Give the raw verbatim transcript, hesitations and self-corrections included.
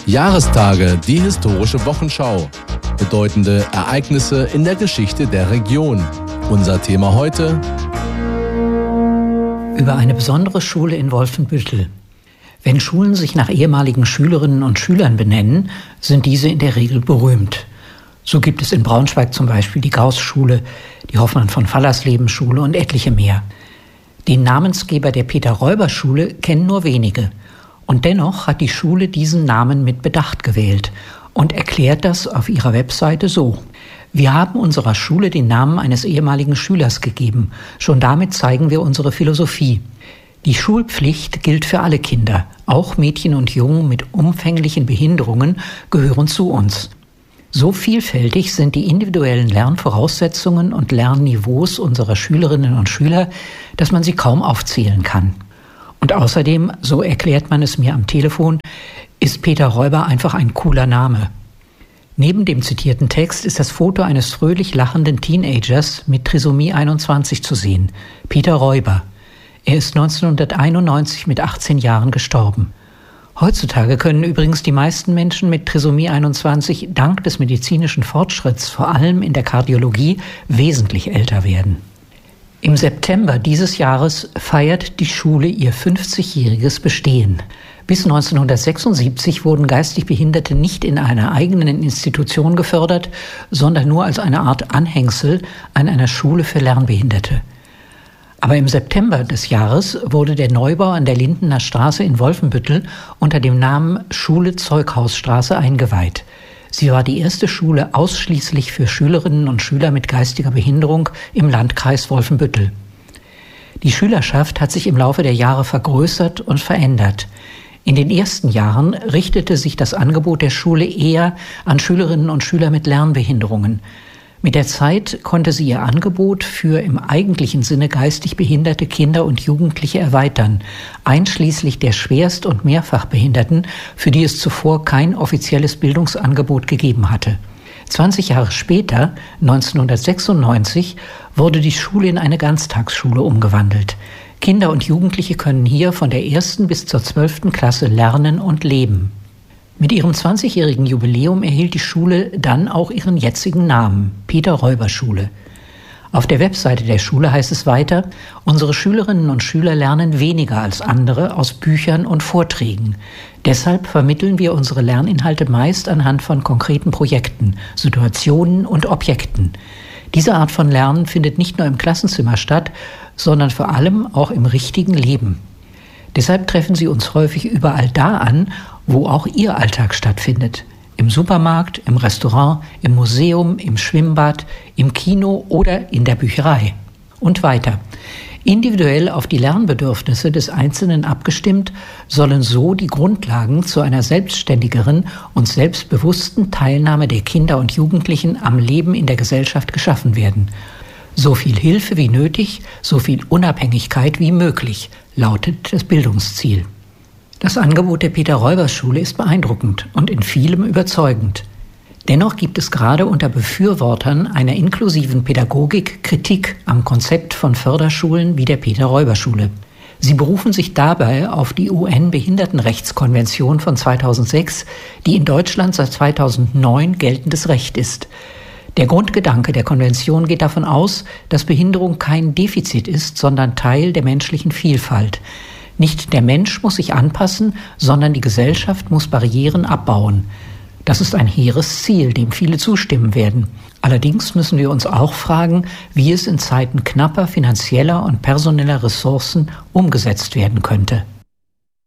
Jahrestage, die historische Wochenschau. Bedeutende Ereignisse in der Geschichte der Region. Unser Thema heute: über eine besondere Schule in Wolfenbüttel. Wenn Schulen sich nach ehemaligen Schülerinnen und Schülern benennen, sind diese in der Regel berühmt. So gibt es in Braunschweig zum Beispiel die Gauß-Schule, die Hoffmann von Fallersleben-Schule und etliche mehr. Den Namensgeber der Peter-Räuber-Schule kennen nur wenige. Und dennoch hat die Schule diesen Namen mit Bedacht gewählt und erklärt das auf ihrer Webseite so: Wir haben unserer Schule den Namen eines ehemaligen Schülers gegeben. Schon damit zeigen wir unsere Philosophie. Die Schulpflicht gilt für alle Kinder. Auch Mädchen und Jungen mit umfänglichen Behinderungen gehören zu uns. So vielfältig sind die individuellen Lernvoraussetzungen und Lernniveaus unserer Schülerinnen und Schüler, dass man sie kaum aufzählen kann. Und außerdem, so erklärt man es mir am Telefon, ist Peter Räuber einfach ein cooler Name. Neben dem zitierten Text ist das Foto eines fröhlich lachenden Teenagers mit Trisomie einundzwanzig zu sehen, Peter Räuber. Er ist neunzehnhunderteinundneunzig mit achtzehn Jahren gestorben. Heutzutage können übrigens die meisten Menschen mit Trisomie einundzwanzig dank des medizinischen Fortschritts, vor allem in der Kardiologie, wesentlich älter werden. Im September dieses Jahres feiert die Schule ihr fünfzigjähriges Bestehen. Bis neunzehnhundertsechsundsiebzig wurden geistig Behinderte nicht in einer eigenen Institution gefördert, sondern nur als eine Art Anhängsel an einer Schule für Lernbehinderte. Aber im September des Jahres wurde der Neubau an der Lindener Straße in Wolfenbüttel unter dem Namen Schule Zeughausstraße eingeweiht. Sie war die erste Schule ausschließlich für Schülerinnen und Schüler mit geistiger Behinderung im Landkreis Wolfenbüttel. Die Schülerschaft hat sich im Laufe der Jahre vergrößert und verändert. In den ersten Jahren richtete sich das Angebot der Schule eher an Schülerinnen und Schüler mit Lernbehinderungen. Mit der Zeit konnte sie ihr Angebot für im eigentlichen Sinne geistig behinderte Kinder und Jugendliche erweitern, einschließlich der Schwerst- und Mehrfachbehinderten, für die es zuvor kein offizielles Bildungsangebot gegeben hatte. zwanzig Jahre später, neunzehnhundertsechsundneunzig, wurde die Schule in eine Ganztagsschule umgewandelt. Kinder und Jugendliche können hier von der ersten bis zur zwölften Klasse lernen und leben. Mit ihrem zwanzigjährigen Jubiläum erhielt die Schule dann auch ihren jetzigen Namen, Peter-Räuber-Schule. Auf der Webseite der Schule heißt es weiter: Unsere Schülerinnen und Schüler lernen weniger als andere aus Büchern und Vorträgen. Deshalb vermitteln wir unsere Lerninhalte meist anhand von konkreten Projekten, Situationen und Objekten. Diese Art von Lernen findet nicht nur im Klassenzimmer statt, sondern vor allem auch im richtigen Leben. Deshalb treffen Sie uns häufig überall da an, wo auch Ihr Alltag stattfindet. Im Supermarkt, im Restaurant, im Museum, im Schwimmbad, im Kino oder in der Bücherei. Und weiter. Individuell auf die Lernbedürfnisse des Einzelnen abgestimmt, sollen so die Grundlagen zu einer selbstständigeren und selbstbewussten Teilnahme der Kinder und Jugendlichen am Leben in der Gesellschaft geschaffen werden. So viel Hilfe wie nötig, so viel Unabhängigkeit wie möglich, lautet das Bildungsziel. Das Angebot der Peter-Räuber-Schule ist beeindruckend und in vielem überzeugend. Dennoch gibt es gerade unter Befürwortern einer inklusiven Pädagogik Kritik am Konzept von Förderschulen wie der Peter-Räuber-Schule. Sie berufen sich dabei auf die U N-Behindertenrechtskonvention von zweitausendsechs, die in Deutschland seit zweitausendneun geltendes Recht ist. Der Grundgedanke der Konvention geht davon aus, dass Behinderung kein Defizit ist, sondern Teil der menschlichen Vielfalt. Nicht der Mensch muss sich anpassen, sondern die Gesellschaft muss Barrieren abbauen. Das ist ein hehres Ziel, dem viele zustimmen werden. Allerdings müssen wir uns auch fragen, wie es in Zeiten knapper finanzieller und personeller Ressourcen umgesetzt werden könnte.